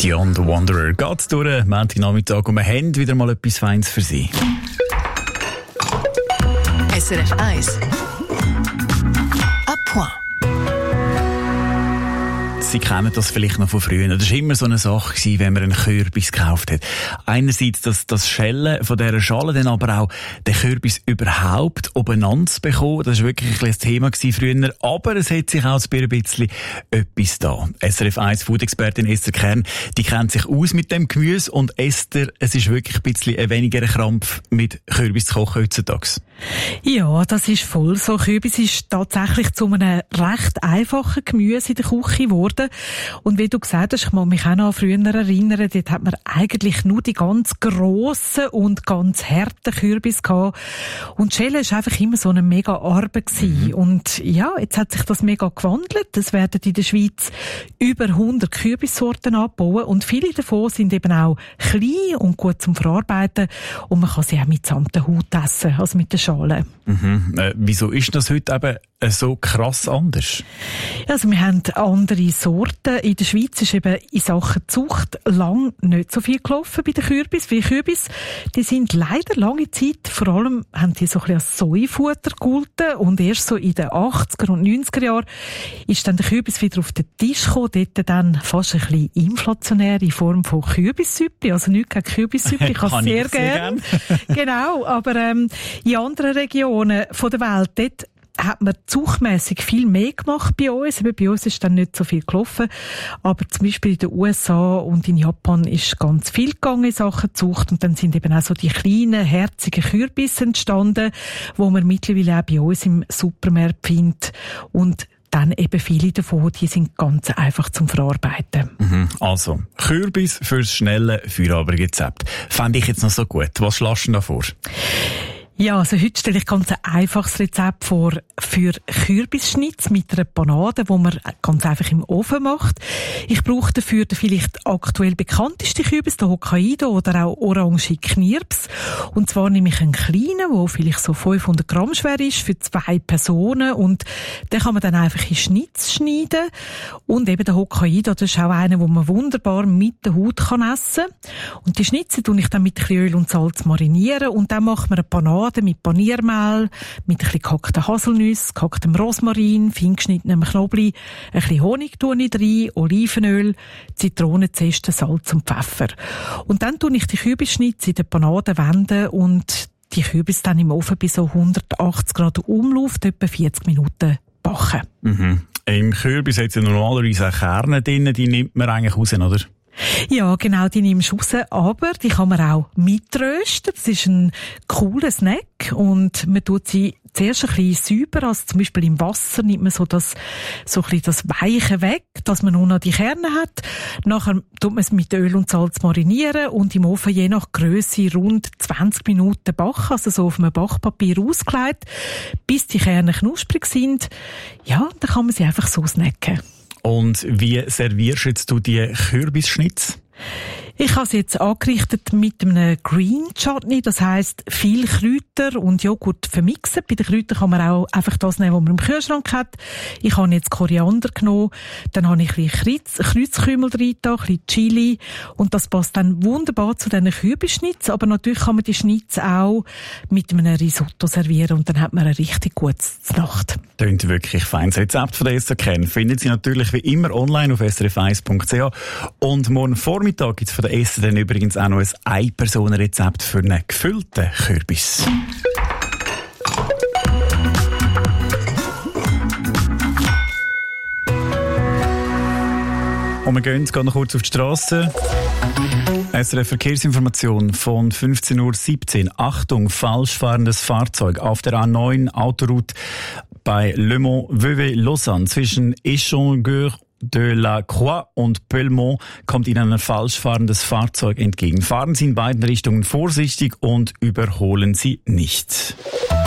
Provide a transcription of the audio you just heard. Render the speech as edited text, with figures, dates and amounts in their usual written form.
Dion the Wanderer geht durch Montagnachmittag und wir haben wieder mal etwas Feines für Sie. SRF 1 à point. Sie kennen das vielleicht noch von früher. Das war immer so eine Sache, wenn man einen Kürbis gekauft hat. Einerseits das Schälen von dieser Schale, dann aber auch den Kürbis überhaupt obeinander zu bekommen. Das war wirklich ein Thema früher. Aber es hat sich auch ein bisschen etwas da. SRF 1 Food-Expertin Esther Kern, die kennt sich aus mit dem Gemüse. Und Esther, es ist wirklich ein bisschen ein weniger Krampf, mit Kürbis zu kochen heutzutage. Ja, das ist voll so. Kürbis ist tatsächlich zu einem recht einfachen Gemüse in der Küche geworden. Und wie du gesagt hast, ich kann mich auch noch an früher erinnern, dort hat man eigentlich nur die ganz grossen und ganz harten Kürbis gehabt. Und Schälen war einfach immer so eine mega Arbeit gewesen. Und ja, jetzt hat sich das mega gewandelt. Es werden in der Schweiz über 100 Kürbissorten angeboten und viele davon sind eben auch klein und gut zum Verarbeiten und man kann sie auch mitsamt der Haut essen, also mit der Schale. Wieso ist das heute eben so krass anders? Also wir haben andere Sorten. In der Schweiz ist eben in Sachen Zucht lang nicht so viel gelaufen bei den Kürbis. Wie Kürbis, die sind leider lange Zeit, vor allem haben die so ein bisschen als Säufutter gegolten und erst so in den 80er und 90er Jahren ist dann der Kürbis wieder auf den Tisch gekommen, dort dann fast ein bisschen inflationär in Form von Kürbissüppli, also nicht gegen Kürbissüppli, ich kann es sehr gerne. Genau, aber in anderen Regionen von der Welt, dort hat man zuchtmässig viel mehr gemacht bei uns. Eben bei uns ist dann nicht so viel gelaufen. Aber zum Beispiel in den USA und in Japan ist ganz viel gegangen in Sachen Zucht. Und dann sind eben auch so die kleinen, herzigen Kürbisse entstanden, wo man mittlerweile auch bei uns im Supermarkt findet. Und dann eben viele davon, die sind ganz einfach zum Verarbeiten. Also, Kürbis fürs schnelle Feierabendrezept. Fände ich jetzt noch so gut. Was schlägst du da vor? Ja, also heute stelle ich ganz ein einfaches Rezept vor für Kürbisschnitz mit einer Panade, die man ganz einfach im Ofen macht. Ich brauche dafür den vielleicht aktuell bekannteste Kürbis, den Hokkaido oder auch Orange Knirps. Und zwar nehme ich einen kleinen, der vielleicht so 500 Gramm schwer ist, für 2 Personen. Und den kann man dann einfach in Schnitz schneiden. Und eben der Hokkaido, das ist auch einer, den man wunderbar mit der Haut kann essen. Und die Schnitze tue ich dann mit ein bisschen Öl und Salz marinieren. Und dann macht man eine Panade mit Paniermehl, mit ein bisschen gehackten Haselnüssen, gehacktem Rosmarin, fein geschnittenem Knoblauch, ein bisschen Honig tue ich rein, Olivenöl, Zitronenzeste, Salz und Pfeffer. Und dann tue ich die Kürbisschnitze in der Panade wenden und die Kürbis dann im Ofen bei so 180 Grad Umluft etwa 40 Minuten backen. Im Kürbis hat es ja normalerweise auch Kerne drin, die nimmt man eigentlich raus, oder? Ja, genau, die nimmst du raus, aber die kann man auch mitrösten. Das ist ein cooler Snack und man tut sie zuerst ein bisschen säuber, also zum Beispiel im Wasser nimmt man so ein bisschen das Weiche weg, dass man nur noch die Kerne hat. Nachher tut man es mit Öl und Salz marinieren und im Ofen je nach Grösse rund 20 Minuten backen, also so auf einem Backpapier ausgelegt, bis die Kerne knusprig sind. Ja, dann kann man sie einfach so snacken. Und wie servierst jetzt du die Kürbisschnitz? Ich habe sie jetzt angerichtet mit einem Green Chutney, das heisst viel Kräuter und Joghurt vermixen. Bei den Kräutern kann man auch einfach das nehmen, was man im Kühlschrank hat. Ich habe jetzt Koriander genommen, dann habe ich ein bisschen Kreuzkümmel rein, ein bisschen Chili und das passt dann wunderbar zu diesen Kürbisschnitz. Aber natürlich kann man die Schnitz auch mit einem Risotto servieren und dann hat man ein richtig gutes Nacht. Klingt wirklich fein. Das Rezept von der Esther Kern finden Sie natürlich wie immer online auf srf1.ch und morgen Vormittag gibt es von der Esther dann übrigens auch noch ein Ein-Personen-Rezept für einen gefüllten Kürbis. Und wir gehen noch kurz auf die Strasse. SRF Verkehrsinformation von 15:17 Uhr. Achtung, falsch fahrendes Fahrzeug auf der A9 Autoroute bei Le Mans-Vevey-Lausanne zwischen Échangeur de la Croix und Pellemont kommt Ihnen ein falsch fahrendes Fahrzeug entgegen. Fahren Sie in beiden Richtungen vorsichtig und überholen Sie nicht.